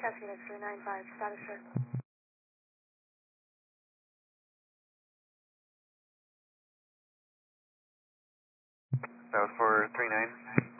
South Phoenix 395, status, sir. That was for 39.